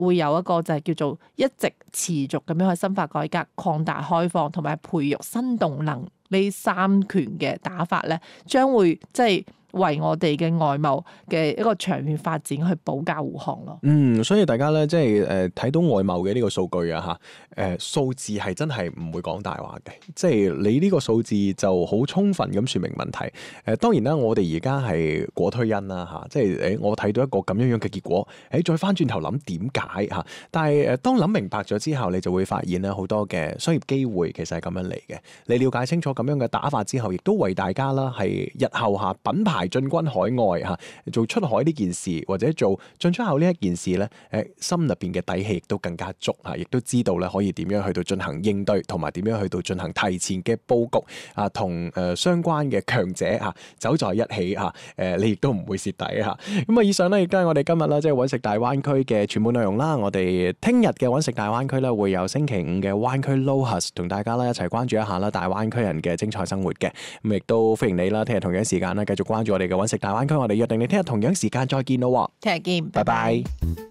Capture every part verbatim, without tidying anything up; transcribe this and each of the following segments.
會有一個就係叫做一直持續咁樣去深化改革、擴大開放同埋培育新動能呢三權嘅打法咧，將會即係為我哋嘅外貿嘅一個長遠發展去保駕護航咯。 嗯，所以大家咧即係誒睇到外貿嘅呢個數據啊嚇，誒數字係真係唔會講大話嘅，即係你呢個數字就好充分咁説明問題。誒、呃、當然啦，我哋而家係果推因啦嚇，即係誒我睇到一個咁樣樣嘅結果，誒再翻轉頭諗點解嚇？但係誒當諗明白咗之後，你就會發現咧好多嘅商業機會其實係咁樣嚟嘅。你了解清楚咁樣嘅打法之後，亦都為大家啦係日後嚇品牌進軍海外嚇，做出海呢件事或者做進出口呢一件事咧，誒心入邊嘅底氣亦都更加足嚇，亦都知道咧可以點樣去到進行應對，同埋點樣去到進行提前嘅佈局啊，同誒相關嘅強者嚇走在一起嚇，誒你亦都唔會蝕底嚇。咁啊，以上咧亦都係我哋今日啦，即係揾食大灣區嘅全部內容啦。我哋聽日嘅揾食大灣區咧，會有星期五嘅灣區 Lohas 同大家咧一齊關注一下啦，大灣區人嘅精彩生活嘅。咁亦都歡迎你啦，聽日同樣時間咧繼續關注我哋嘅揾食大灣區，我哋約定你聽日同樣時間再見咯。 聽日見， 拜拜。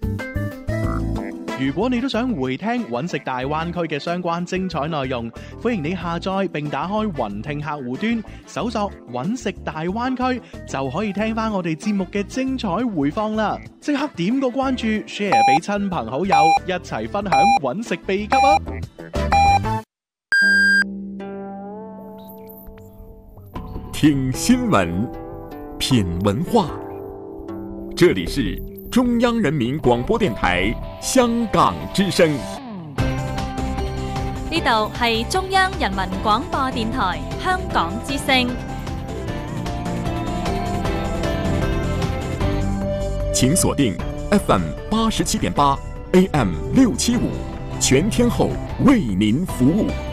如果你都想回聽揾食大灣區嘅相關精彩內容，歡迎你下載並打開雲聽客戶端，搜索揾食大灣區，就可以聽翻我哋節目嘅精彩回放啦！即刻點個關注 ，share 俾親朋好友，一齊分享揾食秘笈啊！ 聽新聞，品文化，這裡是中央人民廣播電台香港之聲。 呢度係中央人民廣播電台香港之聲。 請鎖定 F M 八十七點八 A M 六七五，全天候為您服務。